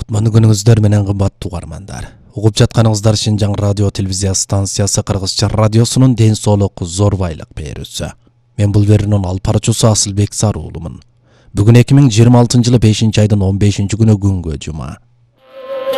Кутманды күнүңүздөр менен кымбаттуу угармандар. Угуп жатканыңыздар Шинжаң радио телевизия станциясы Кыргызча радиосунун ден соолук зор байлык берүүсү. Мен бул берүүнүн алып баруучусу Асылбек Саруулумун. Бүгүн 2026 жылы 5 айдын 15 күнү күнгө жума.